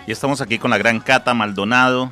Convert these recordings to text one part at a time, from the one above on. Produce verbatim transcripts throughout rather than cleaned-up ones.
Y estamos aquí con la gran Cata Maldonado.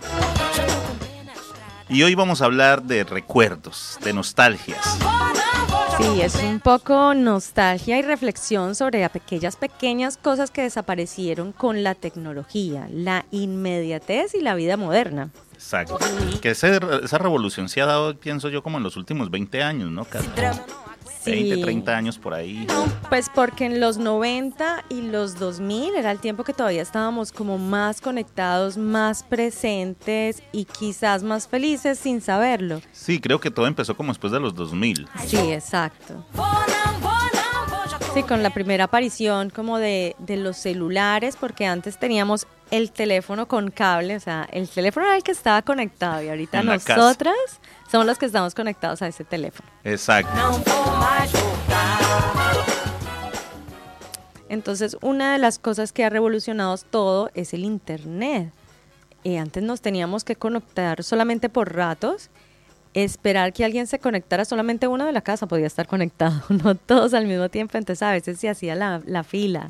Y hoy vamos a hablar de recuerdos, de nostalgias. Sí, es un poco nostalgia y reflexión sobre aquellas pequeñas cosas que desaparecieron con la tecnología, la inmediatez y la vida moderna. Exacto. Que ese, esa revolución se ha dado, pienso yo, como en los últimos veinte años, ¿no, Cata? veinte, treinta años por ahí. Pues porque en los noventa y los dos mil era el tiempo que todavía estábamos como más conectados, más presentes y quizás más felices sin saberlo. Sí, creo que todo empezó como después de los dos mil. Sí, exacto. Sí, con la primera aparición como de, de los celulares, porque antes teníamos el teléfono con cable, o sea, el teléfono era el que estaba conectado y ahorita nosotras somos los que estamos conectados a ese teléfono. Exacto. Entonces, una de las cosas que ha revolucionado todo es el internet. Eh, antes nos teníamos que conectar solamente por ratos, esperar que alguien se conectara, solamente uno de la casa podía estar conectado, no todos al mismo tiempo, entonces a veces se hacía la, la fila.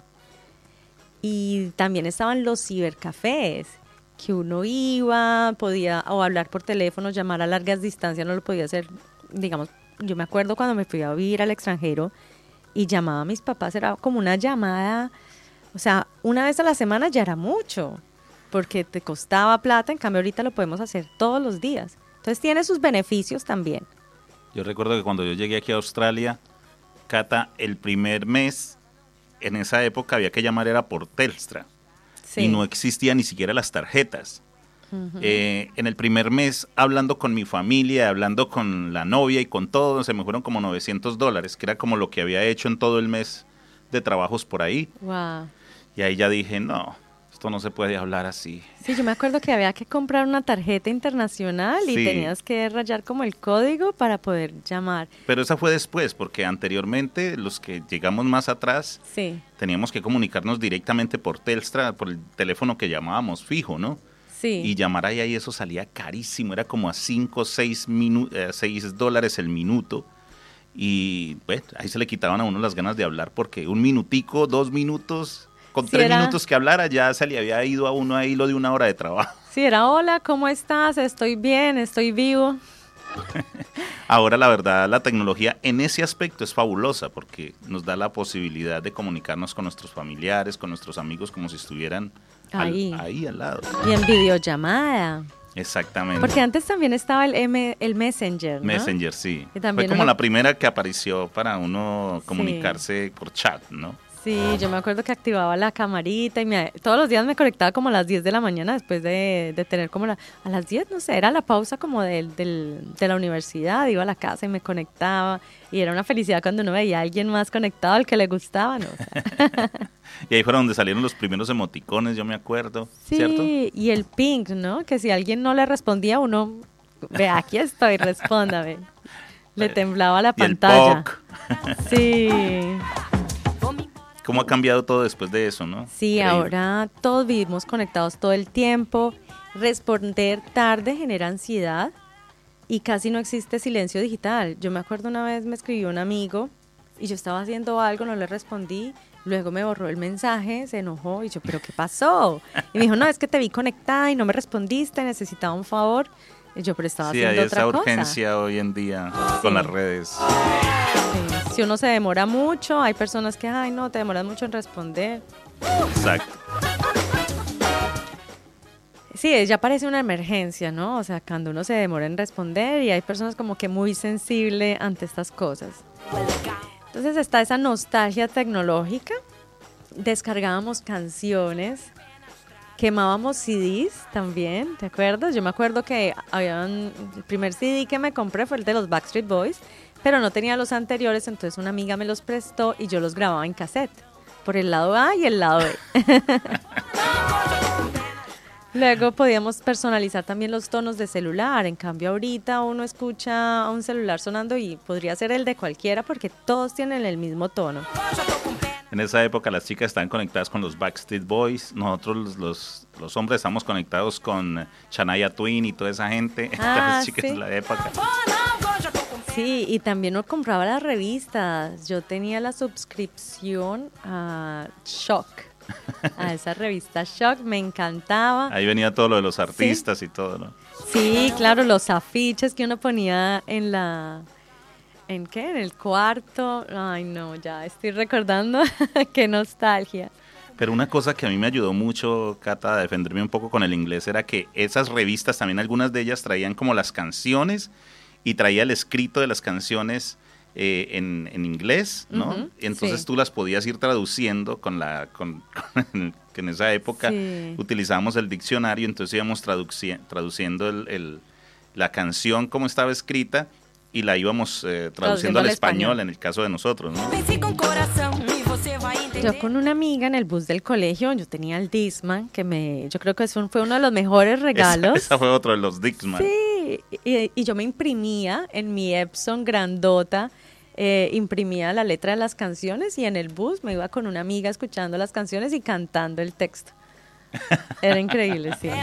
Y también estaban los cibercafés, que uno iba, podía o hablar por teléfono, llamar a largas distancias, no lo podía hacer, digamos, yo me acuerdo cuando me fui a vivir al extranjero y llamaba a mis papás, era como una llamada, o sea, una vez a la semana ya era mucho, porque te costaba plata, en cambio ahorita lo podemos hacer todos los días. Entonces tiene sus beneficios también. Yo recuerdo que cuando yo llegué aquí a Australia, Cata, el primer mes, en esa época había que llamar era por Telstra. Sí. Y no existían ni siquiera las tarjetas. Uh-huh. Eh, en el primer mes, hablando con mi familia, hablando con la novia y con todo, se me fueron como novecientos dólares, que era como lo que había hecho en todo el mes de trabajos por ahí. Wow. Y ahí ya dije, no, esto no se puede hablar así. Sí, yo me acuerdo que había que comprar una tarjeta internacional y sí, tenías que rayar como el código para poder llamar. Pero esa fue después, porque anteriormente, los que llegamos más atrás, sí, teníamos que comunicarnos directamente por Telstra, por el teléfono que llamábamos fijo, ¿no? Sí. Y llamar ahí, ahí eso salía carísimo, era como a cinco, seis dólares el minuto. Y pues ahí se le quitaban a uno las ganas de hablar, porque un minutico, dos minutos... Con sí, tres era... minutos que hablara ya se le había ido a uno ahí lo de una hora de trabajo. Sí, era hola, ¿cómo estás? Estoy bien, estoy vivo. Ahora la verdad la tecnología en ese aspecto es fabulosa porque nos da la posibilidad de comunicarnos con nuestros familiares, con nuestros amigos como si estuvieran ahí al, ahí al lado. Y en videollamada. Exactamente. Porque antes también estaba el, M, el Messenger, ¿no? Messenger, sí. Fue como uno... la primera que apareció para uno comunicarse sí. por chat, ¿no? Sí, yo me acuerdo que activaba la camarita y me, todos los días me conectaba como a las diez de la mañana después de, de tener como la, a las diez, no sé, era la pausa como de, de, de la universidad, iba a la casa y me conectaba y era una felicidad cuando uno veía a alguien más conectado al que le gustaba, ¿no? O sea. Y ahí fue donde salieron los primeros emoticones, yo me acuerdo, sí, ¿cierto? Sí, y el ping, ¿no? Que si alguien no le respondía, uno, ve, aquí estoy, respóndame. Le temblaba la y pantalla. El sí. ¿Cómo ha cambiado todo después de eso, no? Sí, increíble. Ahora todos vivimos conectados todo el tiempo. Responder tarde genera ansiedad y casi no existe silencio digital. Yo me acuerdo una vez me escribió un amigo y yo estaba haciendo algo, no le respondí. Luego me borró el mensaje, se enojó y yo, ¿pero qué pasó? Y me dijo, no, es que te vi conectada y no me respondiste, necesitaba un favor. Y yo, pero estaba sí, haciendo hay otra esa cosa. urgencia hoy en día sí. con las redes. Sí. Si uno se demora mucho, hay personas que, ay, no, te demoras mucho en responder. Exacto. Sí, ya parece una emergencia, ¿no? O sea, cuando uno se demora en responder y hay personas como que muy sensibles ante estas cosas. Entonces está esa nostalgia tecnológica. Descargábamos canciones, quemábamos C Ds también, ¿te acuerdas? Yo me acuerdo que había un, el primer C D que me compré fue el de los Backstreet Boys, pero no tenía los anteriores, entonces una amiga me los prestó y yo los grababa en cassette, por el lado A y el lado B. Luego podíamos personalizar también los tonos de celular, en cambio ahorita uno escucha un celular sonando y podría ser el de cualquiera porque todos tienen el mismo tono. En esa época las chicas estaban conectadas con los Backstreet Boys, nosotros los, los, los hombres estamos conectados con Shania Twain y toda esa gente, ah, las chicas ¿sí? de la época. Sí, y también uno compraba las revistas. Yo tenía la suscripción a Shock, a esa revista Shock, me encantaba. Ahí venía todo lo de los artistas ¿Sí? y todo, ¿no? Sí, claro, los afiches que uno ponía en la... ¿En qué? En el cuarto. Ay, no, ya estoy recordando. Qué nostalgia. Pero una cosa que a mí me ayudó mucho, Cata, a defenderme un poco con el inglés, era que esas revistas, también algunas de ellas traían como las canciones y traía el escrito de las canciones eh, en, en inglés, ¿no? Uh-huh, Entonces sí. tú las podías ir traduciendo con la... Con, con, que en esa época sí. utilizábamos el diccionario, entonces íbamos traduci- traduciendo el, el, la canción como estaba escrita y la íbamos eh, traduciendo, traduciendo al español, español en el caso de nosotros, ¿no? Yo con una amiga en el bus del colegio, yo tenía el Discman, que me, yo creo que eso fue uno de los mejores regalos. Esa, esa fue otro de los Discman. Sí, y, y yo me imprimía en mi Epson grandota, eh, imprimía la letra de las canciones y en el bus me iba con una amiga escuchando las canciones y cantando el texto. Era increíble, sí.